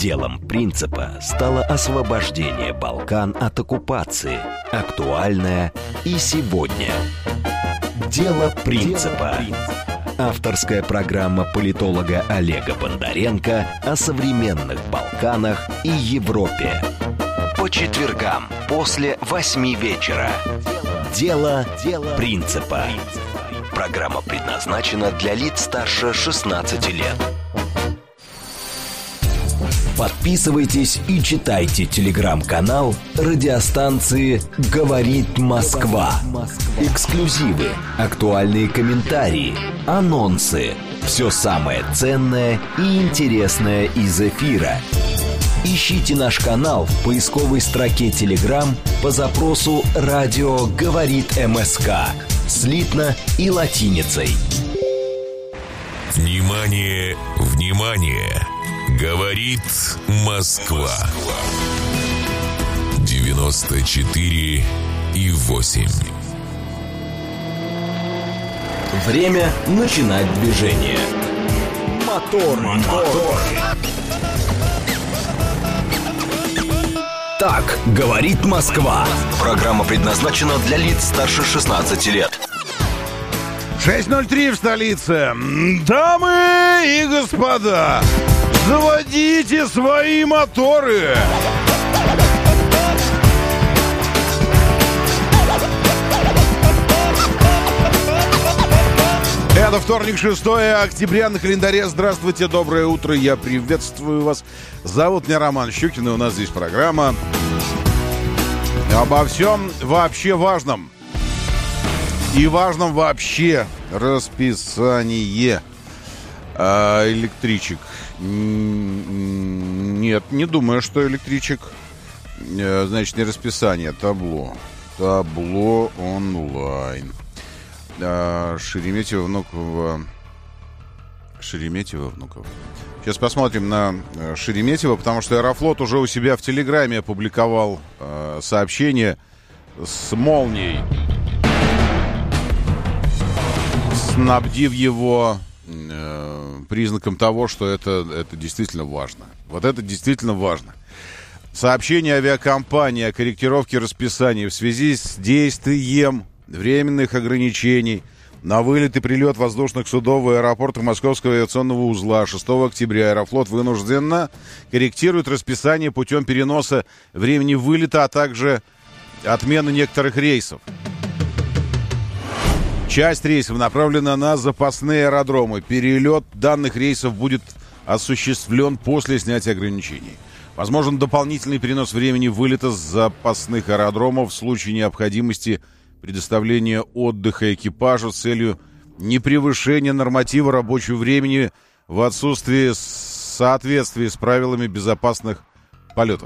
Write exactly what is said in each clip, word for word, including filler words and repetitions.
Делом принципа стало освобождение Балкан от оккупации, актуальное и сегодня. Дело принципа. Авторская программа политолога Олега Бондаренко о современных Балканах и Европе. По четвергам после восьми вечера. Дело принципа. Программа предназначена для лиц старше шестнадцати лет. Подписывайтесь и читайте телеграм-канал радиостанции «Говорит Москва». Эксклюзивы, актуальные комментарии, анонсы. Все самое ценное и интересное из эфира. Ищите наш канал в поисковой строке Telegram по запросу «Радио говорит МСК» слитно и латиницей. Внимание, внимание! Говорит Москва. девяносто четыре и восемь. Время начинать движение. Мотор, мотор. Так говорит Москва. Программа предназначена для лиц старше шестнадцати лет. шесть ноль три в столице. Дамы и господа, заводите свои моторы. Это вторник, шестое октября на календаре. Здравствуйте, доброе утро, я приветствую вас. Зовут меня Роман Щукин, и у нас здесь программа обо всем вообще важном. И важном вообще расписание а, электричек. Нет, не думаю, что электричек. Значит, не расписание, табло. Табло онлайн. Шереметьево, Внуково. Шереметьево, Внуково. Сейчас посмотрим на Шереметьево, потому что Аэрофлот уже у себя в Телеграме опубликовал э, сообщение с молнией, снабдив его э, признаком того, что это, это действительно важно. Вот это действительно важно. Сообщение авиакомпании о корректировке расписания в связи с действием временных ограничений на вылет и прилет воздушных судов в аэропортах Московского авиационного узла шестого октября Аэрофлот вынужденно корректирует расписание путем переноса времени вылета, а также отмены некоторых рейсов. Часть рейсов направлена на запасные аэродромы. Перелет данных рейсов будет осуществлен после снятия ограничений. Возможен дополнительный перенос времени вылета с запасных аэродромов в случае необходимости предоставления отдыха экипажу с целью непревышения норматива рабочего времени в отсутствии соответствия с правилами безопасных полетов.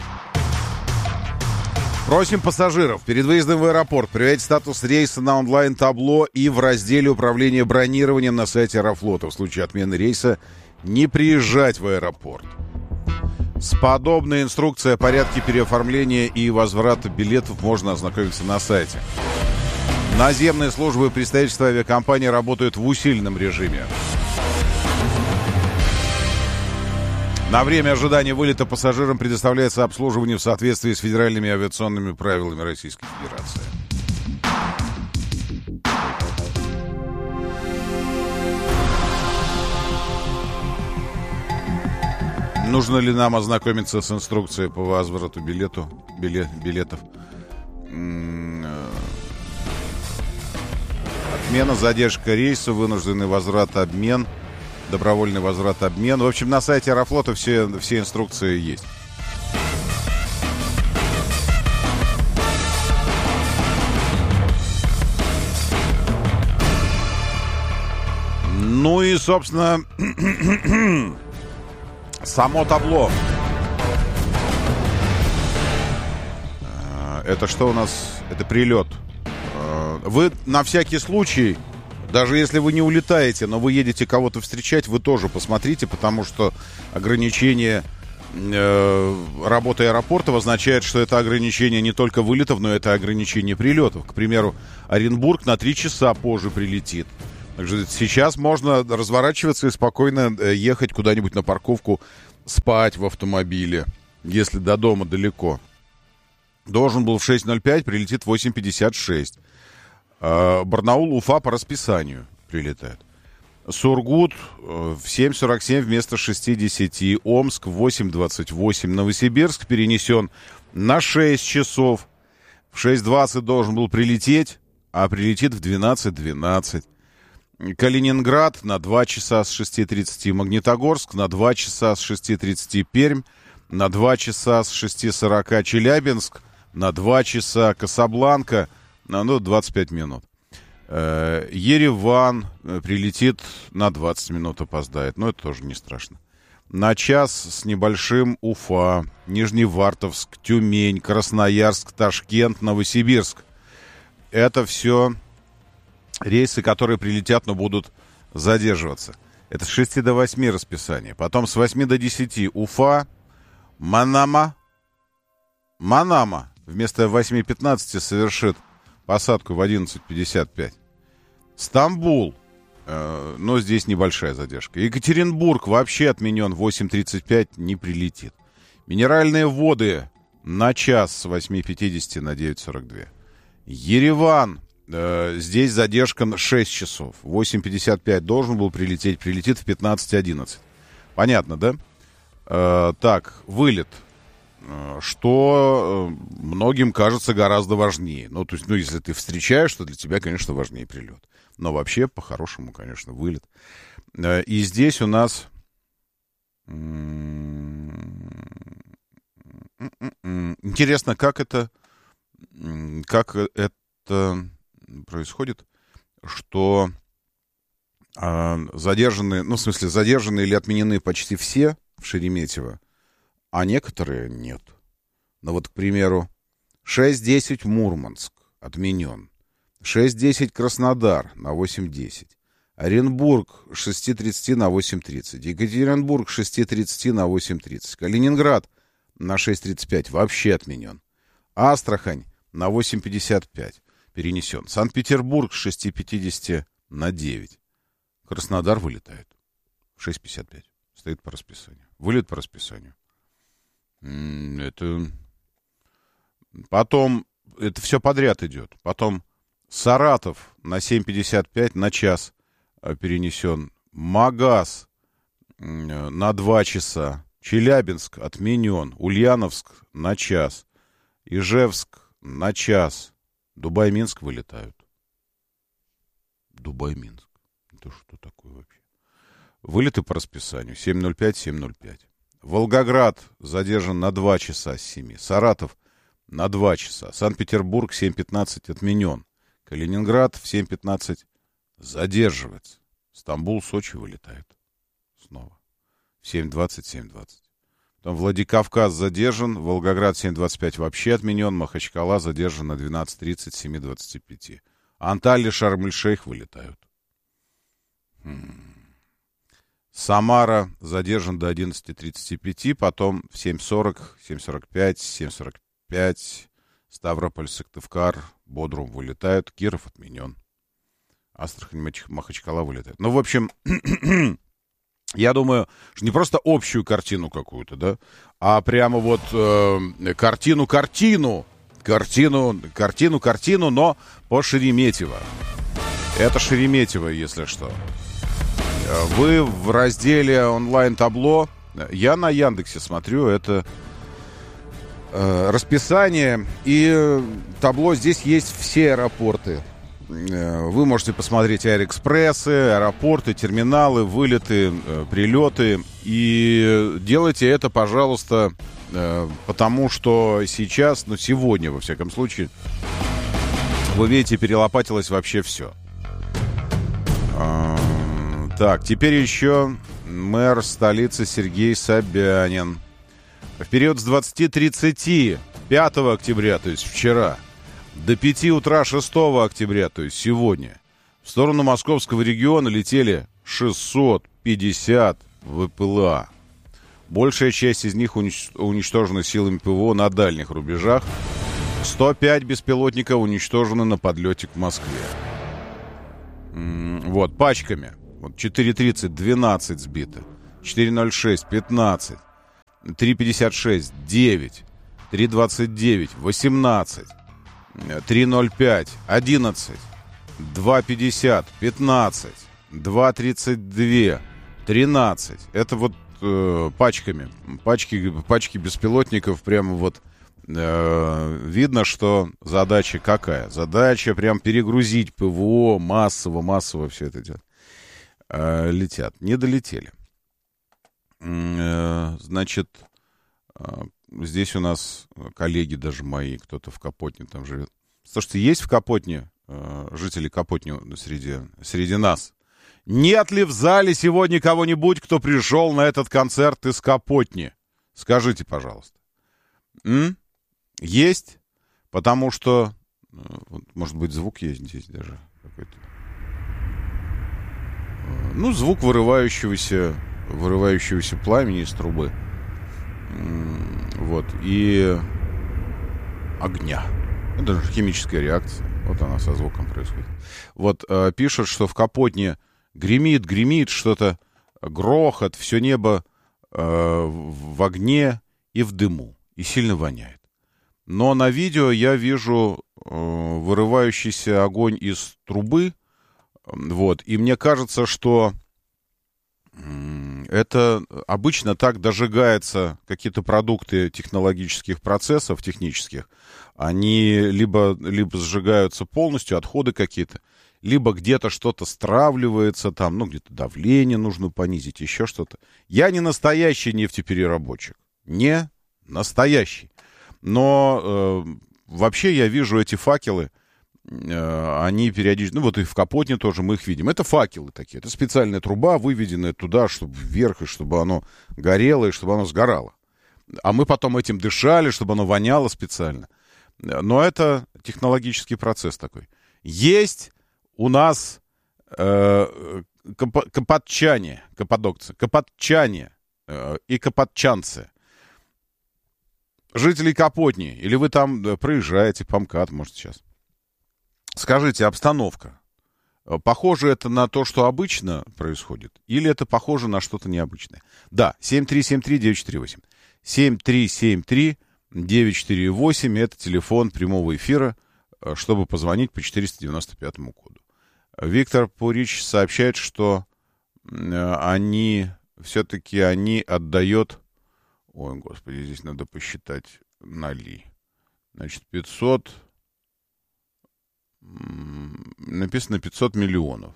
Просим пассажиров перед выездом в аэропорт проверять статус рейса на онлайн-табло и в разделе управления бронированием на сайте Аэрофлота. В случае отмены рейса не приезжать в аэропорт. С подобной инструкцией о порядке переоформления и возврата билетов можно ознакомиться на сайте. Наземные службы и представительства авиакомпании работают в усиленном режиме. На время ожидания вылета пассажирам предоставляется обслуживание в соответствии с федеральными авиационными правилами Российской Федерации. Нужно ли нам ознакомиться с инструкцией по возврату билету, билет, билетов? Отмена, задержка рейса, вынужденный возврат, обмен, добровольный возврат, обмен. В общем, на сайте Аэрофлота все, все инструкции есть. Ну и, собственно, само табло. Это что у нас? Это прилет. Вы на всякий случай, даже если вы не улетаете, но вы едете кого-то встречать, вы тоже посмотрите, потому что ограничение э, работы аэропортов означает, что это ограничение не только вылетов, но это ограничение прилетов. К примеру, Оренбург на три часа позже прилетит. Так что сейчас можно разворачиваться и спокойно ехать куда-нибудь на парковку спать в автомобиле, если до дома далеко. Должен был в шесть ноль пять, прилетит в восемь пятьдесят шесть. Барнаул, Уфа по расписанию прилетает. Сургут в семь сорок семь вместо шестидесяти. Омск в восемь двадцать восемь. Новосибирск перенесен на шесть часов. В шесть двадцать должен был прилететь, а прилетит в двенадцать двенадцать. Калининград на два часа с шести тридцати. Магнитогорск на два часа с шести тридцати. Пермь на два часа с шести сорока. Челябинск на два часа. Касабланка на ну, двадцать пять минут. Э, Ереван прилетит на двадцать минут, опоздает. Но это тоже не страшно. На час с небольшим Уфа, Нижневартовск, Тюмень, Красноярск, Ташкент, Новосибирск. Это все рейсы, которые прилетят, но будут задерживаться. Это с шести до восьми расписание. Потом с восьми до десяти Уфа, Манама. Манама вместо восемь пятнадцать совершит посадку в одиннадцать пятьдесят пять. Стамбул, э, но здесь небольшая задержка. Екатеринбург вообще отменен, восемь тридцать пять не прилетит. Минеральные воды на час с восьми пятидесяти на девять сорок два. Ереван, э, здесь задержка на шесть часов. восемь пятьдесят пять должен был прилететь, прилетит в пятнадцать одиннадцать. Понятно, да? Э, так, вылет. Что многим кажется гораздо важнее. Ну, то есть, ну, если ты встречаешь, то для тебя, конечно, важнее прилет. Но вообще, по-хорошему, конечно, вылет. И здесь у нас... Интересно, как это... Как это происходит, что задержаны... Ну, в смысле, задержаны или отменены почти все в Шереметьево, а некоторые нет. Ну вот, к примеру, шесть десять Мурманск отменен. шесть десять Краснодар на восемь десять. Оренбург с шести тридцати на восемь тридцать. Екатеринбург с шести тридцати на восемь тридцать. Калининград на шесть тридцать пять вообще отменен. Астрахань на восемь пятьдесят пять перенесен. Санкт-Петербург с шести пятидесяти на девять. Краснодар вылетает в шесть пятьдесят пять. Стоит по расписанию. Вылет по расписанию. Это... Потом, это все подряд идет. Потом Саратов на семь пятьдесят пять на час перенесен. Магаз на два часа. Челябинск отменен. Ульяновск на час. Ижевск на час. Дубай-Минск вылетают. Дубай-Минск. Это что такое вообще? Вылеты по расписанию. семь ноль пять, семь ноль пять. Волгоград задержан на два часа с семи. Саратов на два часа. Санкт-Петербург семь пятнадцать отменен. Калининград в семь пятнадцать задерживается. Стамбул, Сочи вылетает. Снова. В семь двадцать, семь двадцать. Потом Владикавказ задержан. Волгоград семь двадцать пять вообще отменен. Махачкала задержан на двенадцать тридцать, семь двадцать пять. Анталия, Шарм-эль-Шейх вылетают. Хм. Самара задержан до одиннадцати тридцати пяти, потом в семь сорок, семь сорок пять, семь сорок пять, Ставрополь, Сыктывкар, Бодрум вылетают, Киров отменен. Астрахань, Махачкала вылетает. Ну, в общем, я думаю, что не просто общую картину какую-то, да, а прямо вот э, картину-картину, картину, картину-картину, но по Шереметьево. Это Шереметьево, если что. Вы в разделе онлайн-табло, я на Яндексе смотрю, это э, расписание, и табло, здесь есть все аэропорты. Э, вы можете посмотреть аэроэкспрессы, аэропорты, терминалы, вылеты, э, прилеты. И делайте это, пожалуйста, э, потому что сейчас, ну сегодня, во всяком случае, вы видите, перелопатилось вообще все. Так, теперь еще мэр столицы Сергей Собянин. В период с двадцати тридцати пятого октября, то есть вчера, до пяти утра шестого октября, то есть сегодня, в сторону московского региона летели шестьсот пятьдесят ВПЛА. Большая часть из них унич... уничтожена силами ПВО на дальних рубежах. сто пять беспилотников уничтожены на подлете к Москве. Вот, пачками. Вот четыре тридцать двенадцать сбито, четыре ноль шесть пятнадцать, три пятьдесят шесть, девять, три двадцать девять, восемнадцать, три ноль пять, одиннадцать, два пятьдесят, пятнадцать, два тридцать два, тринадцать. Это вот э, пачками. Пачки, пачки беспилотников прямо вот э, видно, что задача какая. Задача прям перегрузить ПВО массово, массово все это делать. Э, летят. Не долетели. Э, значит, э, здесь у нас коллеги даже мои, кто-то в Капотне там живет. Слушайте, есть в Капотне э, жители Капотни среди, среди нас? Нет ли в зале сегодня кого-нибудь, кто пришел на этот концерт из Капотни? Скажите, пожалуйста. М? Есть? Потому что, может быть, звук есть здесь даже какой-то. Ну, звук вырывающегося, вырывающегося пламени из трубы. Вот. И огня. Это же химическая реакция. Вот она со звуком происходит. Вот э, пишут, что в Капотне гремит, гремит что-то, грохот, все небо э, в огне и в дыму. И сильно воняет. Но на видео я вижу э, вырывающийся огонь из трубы. Вот. И мне кажется, что э, это обычно так дожигаются какие-то продукты технологических процессов, технических. Они либо, либо сжигаются полностью, отходы какие-то, либо где-то что-то стравливается, там, ну, где-то давление нужно понизить, еще что-то. Я не настоящий нефтепереработчик. Не настоящий. Но э, вообще я вижу эти факелы, э, они периодически... Ну, вот и в Капотне тоже мы их видим. Это факелы такие. Это специальная труба, выведенная туда, чтобы вверх, и чтобы оно горело, и чтобы оно сгорало. А мы потом этим дышали, чтобы оно воняло специально. Но это технологический процесс такой. Есть у нас э, кап- капотчане, каппадокцы, капотчане э, и капотчанцы. Жители Капотни, или вы там да, проезжаете по МКАД, может, сейчас. Скажите, обстановка. Похоже это на то, что обычно происходит, или это похоже на что-то необычное? Да, семь три семь три девять четыре восемь. семь три семь три девять четыре восемь, это телефон прямого эфира, чтобы позвонить по четыреста девяносто пятому коду. Виктор Пурич сообщает, что они, все-таки они отдает... Ой, господи, здесь надо посчитать ноли. Значит, пятьсот... Написано пятьсот миллионов.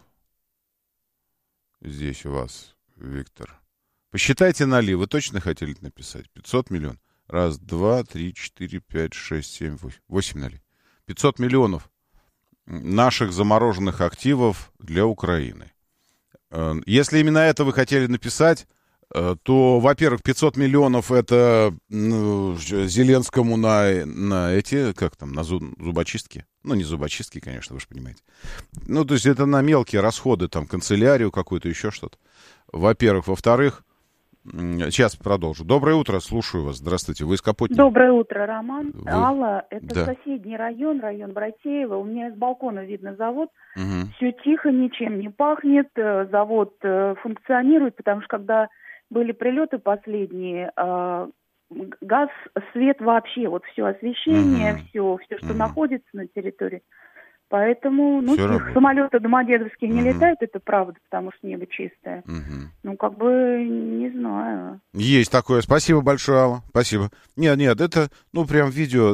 Здесь у вас, Виктор. Посчитайте ноли. Вы точно хотели написать? пятьсот миллионов. Раз, два, три, четыре, пять, шесть, семь, восемь. восемь нолей. пятьсот миллионов наших замороженных активов для Украины. Если именно это вы хотели написать, то, во-первых, пятьсот миллионов это ну, Зеленскому на, на эти, как там, на зубочистки. Ну, не зубочистки, конечно, вы же понимаете. Ну, то есть это на мелкие расходы, там, канцелярию какую-то, еще что-то. Во-первых. Во-вторых, сейчас продолжу. Доброе утро, слушаю вас. Здравствуйте, вы из Капотни. Доброе утро, Роман. Вы... Алла, это да. соседний район, район Братеева. У меня с балкона видно завод. Угу. Все тихо, ничем не пахнет. Завод функционирует, потому что когда были прилеты последние, газ, свет вообще, вот все освещение, угу. все, все, что угу. находится на территории. Поэтому, ну, самолеты домодедовские не угу. летают, это правда, потому что небо чистое. Угу. Ну, как бы, не знаю. Есть такое. Спасибо большое, Алла. Спасибо. Нет, нет, это, ну, прям видео,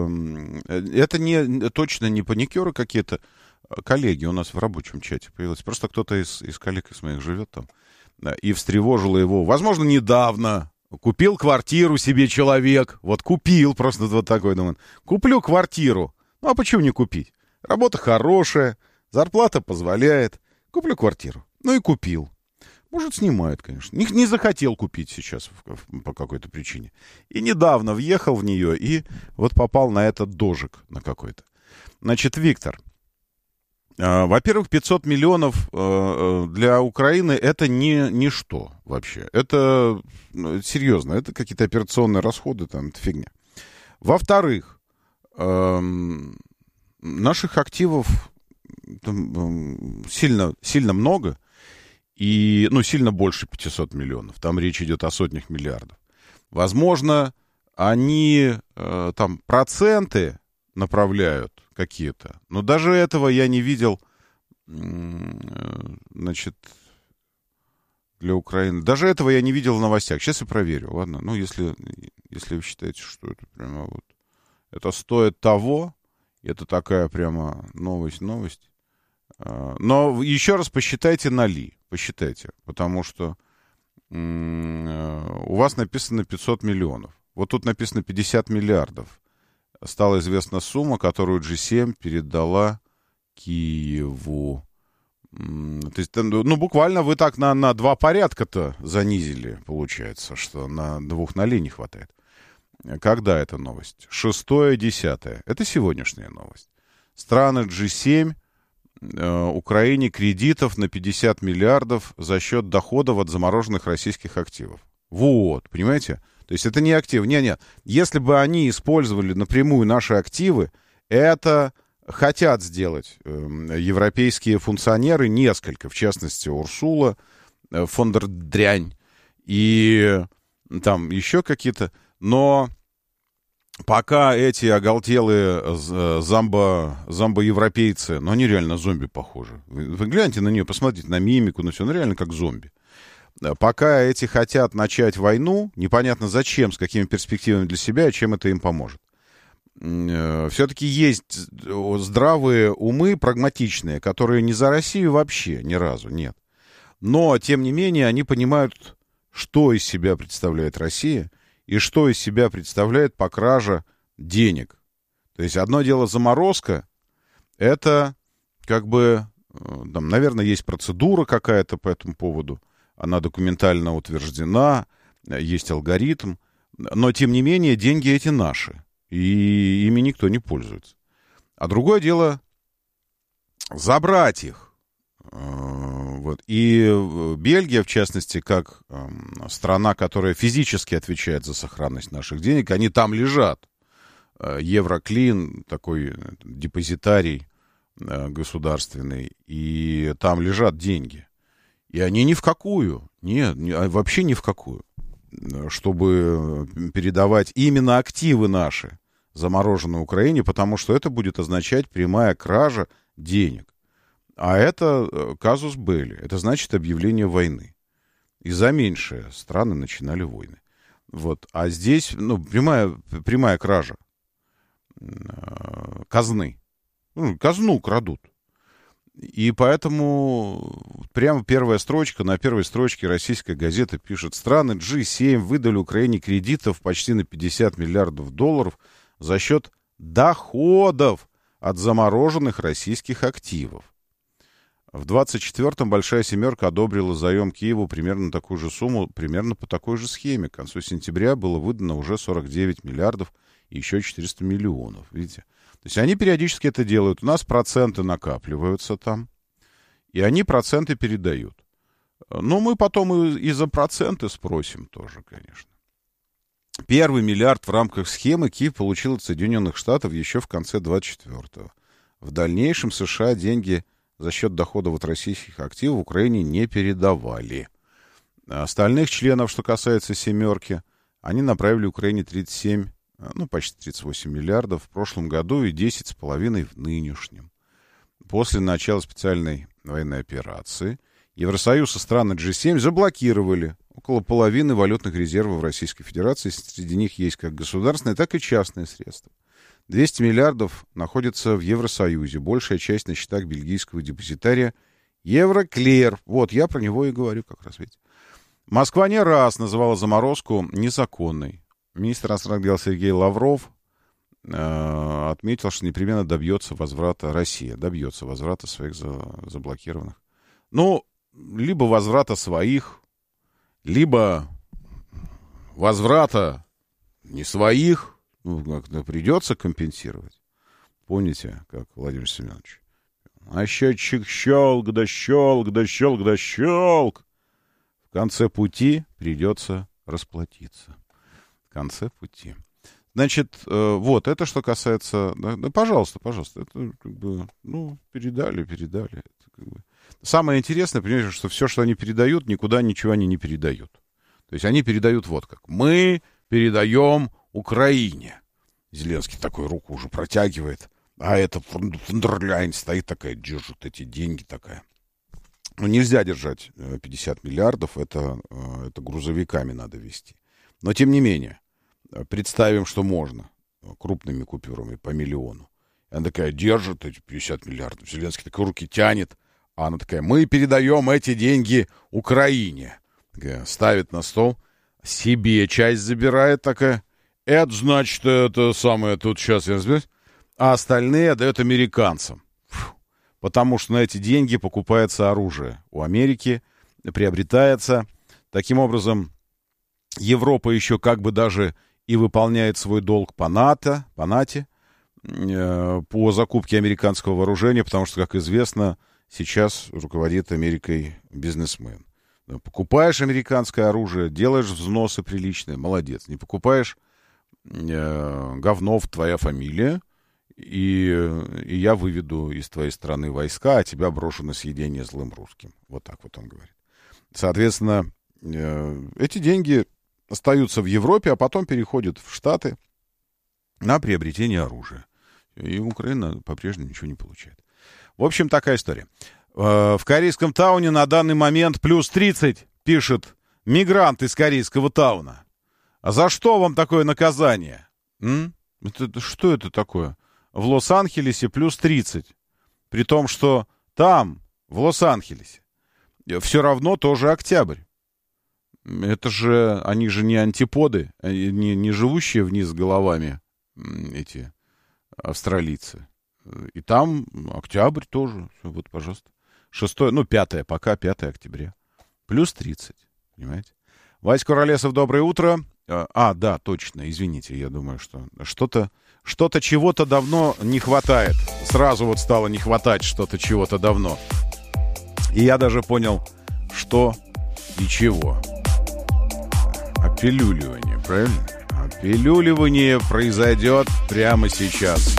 это не, точно не паникеры какие-то. Коллеги у нас в рабочем чате появилось. Просто кто-то из, из коллег из моих живет там. И встревожило его. Возможно, недавно. Купил квартиру себе человек. Вот купил, просто вот такой, думаю. Куплю квартиру. Ну, а почему не купить? Работа хорошая, зарплата позволяет. Куплю квартиру. Ну и купил. Может, снимает, конечно. Не, не захотел купить сейчас по какой-то причине. И недавно въехал в нее и вот попал на этот дожик на какой-то. Значит, Виктор. Э, во-первых, пятьсот миллионов э, для Украины это не ничто вообще. Это ну, серьезно. Это какие-то операционные расходы, там, это фигня. Во-вторых, э, наших активов там, сильно, сильно много, и, ну, сильно больше пятьсот миллионов. Там речь идет о сотнях миллиардов. Возможно, они э, там проценты направляют какие-то, но даже этого я не видел, э, значит, для Украины. Даже этого я не видел в новостях. Сейчас я проверю, ладно? Ну, если, если вы считаете, что это прямо вот... Это стоит того, это такая прямо новость-новость. Но еще раз посчитайте на ли, посчитайте, потому что у вас написано пятьсот миллионов. Вот тут написано пятьдесят миллиардов. Стала известна сумма, которую джи семь передала Киеву. То есть, ну, буквально вы так на, на два порядка-то занизили, получается, что на двух нолей не хватает. Когда эта новость? Шестое, десятое. Это сегодняшняя новость. Страны джи семь э, Украине кредитов на пятьдесят миллиардов за счет доходов от замороженных российских активов. Вот, понимаете? То есть это не активы. Не-не. Если бы они использовали напрямую наши активы, это хотят сделать э, европейские функционеры, несколько, в частности, Урсула, э, фон дер Дрянь и там еще какие-то. Но пока эти оголтелые зомбо, зомбо-европейцы, ну, они реально зомби похожи. Вы, вы гляньте на нее, посмотрите на мимику, на все, ну, реально как зомби. Пока эти хотят начать войну, непонятно зачем, с какими перспективами для себя и чем это им поможет. Все-таки есть здравые умы, прагматичные, которые не за Россию вообще ни разу, нет. Но, тем не менее, они понимают, что из себя представляет Россия и что из себя представляет покража денег. То есть одно дело заморозка, это как бы, там, наверное, есть процедура какая-то по этому поводу, она документально утверждена, есть алгоритм, но, тем не менее, деньги эти наши. И ими никто не пользуется. А другое дело забрать их. Вот. И Бельгия, в частности, как страна, которая физически отвечает за сохранность наших денег, они там лежат. Евроклин, такой депозитарий государственный, и там лежат деньги. И они ни в какую, нет, вообще ни в какую, чтобы передавать именно активы наши заморожены Украине, потому что это будет означать прямая кража денег. А это казус белли, это значит объявление войны. И за меньшие страны начинали войны. Вот. А здесь, ну, прямая, прямая кража казны. Ну, казну крадут. И поэтому прямо первая строчка, на первой строчке российская газета пишет: страны джи семь выдали Украине кредитов почти на пятьдесят миллиардов долларов за счет доходов от замороженных российских активов. В двадцать четвёртом Большая Семерка одобрила заем Киеву примерно на такую же сумму, примерно по такой же схеме. К концу сентября было выдано уже сорок девять миллиардов и еще четыреста миллионов. Видите? То есть они периодически это делают. У нас проценты накапливаются там, и они проценты передают. Но мы потом и, и за проценты спросим тоже, конечно. Первый миллиард в рамках схемы Киев получил от Соединенных Штатов еще в конце двадцать четвёртого. В дальнейшем США деньги за счет доходов от российских активов в Украине не передавали. Остальных членов, что касается «семерки», они направили Украине тридцать семь, ну, почти тридцать восемь миллиардов в прошлом году и десять с половиной в нынешнем. После начала специальной военной операции Евросоюз и страны джи семь заблокировали около половины валютных резервов Российской Федерации. Среди них есть как государственные, так и частные средства. двести миллиардов находится в Евросоюзе. Большая часть на счетах бельгийского депозитария Евроклир. Вот, я про него и говорю как раз, видите. Москва не раз называла заморозку незаконной. Министр иностранных дел Сергей Лавров э, отметил, что непременно добьется возврата, Россия добьется возврата своих за, заблокированных. Ну, либо возврата своих, либо возврата не своих, ну, как-то придется компенсировать. Помните, как Владимир Семенович? А счетчик щелк, да щелк, да щелк, да щелк. В конце пути придется расплатиться. В конце пути. Значит, э, вот, это что касается... Да, да, пожалуйста, пожалуйста. Это как бы, ну, передали, передали. Это, как бы... Самое интересное, понимаете, что все, что они передают, никуда ничего они не передают. То есть они передают вот как. Мы передаем Украине. Зеленский такой руку уже протягивает, а эта фон дер Ляйен стоит такая, держит эти деньги такая. Ну, нельзя держать пятьдесят миллиардов, это, это грузовиками надо везти. Но, тем не менее, представим, что можно крупными купюрами по миллиону. И она такая держит эти пятьдесят миллиардов. Зеленский такой руки тянет, а она такая, мы передаем эти деньги Украине. Такая, ставит на стол, себе часть забирает такая. Это, значит, это самое, тут сейчас я разберусь. А остальные отдает американцам. Фу. Потому что на эти деньги покупается оружие у Америки, приобретается. Таким образом, Европа еще как бы даже и выполняет свой долг по НАТО, по НАТО, э, по закупке американского вооружения, потому что, как известно, сейчас руководит Америкой бизнесмен. Покупаешь американское оружие, делаешь взносы приличные, молодец. Не покупаешь э, говно, твоя фамилия, и, и я выведу из твоей страны войска, а тебя брошу на съедение злым русским. Вот так вот он говорит. Соответственно, э, эти деньги остаются в Европе, а потом переходят в Штаты на приобретение оружия. И Украина по-прежнему ничего не получает. В общем, такая история. В корейском тауне на данный момент плюс тридцать, пишет мигрант из корейского тауна. А за что вам такое наказание? М? Это, что это такое? В Лос-Анджелесе плюс тридцать. При том, что там, в Лос-Анджелесе, все равно тоже октябрь. Это же, они же не антиподы, не, не живущие вниз головами эти австралийцы. И там октябрь тоже. Вот, пожалуйста. Шестое, ну, пятое, пока пятое октября. Плюс тридцать, понимаете? Вась Куролесов, доброе утро. А, да, точно, извините, я думаю, что что-то, что-то чего-то давно не хватает. Сразу вот стало не хватать что-то чего-то давно. И я даже понял, что и чего. Опилюливание, правильно? Опилюливание произойдет прямо сейчас.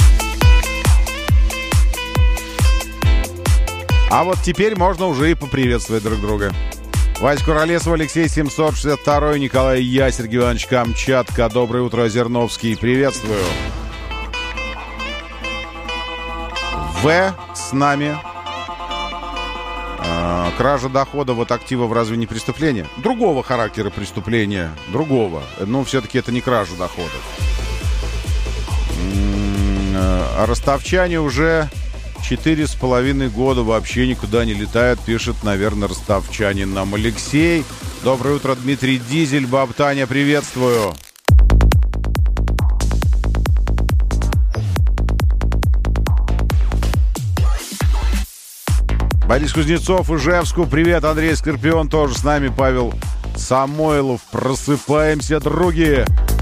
А вот теперь можно уже и поприветствовать друг друга. Вась Куролесов, Алексей семьсот шестьдесят два, Николай Я, Сергей Иванович Камчатка. Доброе утро, Озерновский. Приветствую. В с нами. А, кража доходов от активов разве не преступление? Другого характера преступления. Другого. Но все-таки это не кража доходов. А ростовчане уже... Четыре с половиной года вообще никуда не летают, пишет, наверное, ростовчанин нам Алексей. Доброе утро, Дмитрий Дизель, баб Таня, приветствую. Борис Кузнецов, Ижевску, привет, Андрей Скорпион тоже с нами, Павел Самойлов, просыпаемся, други.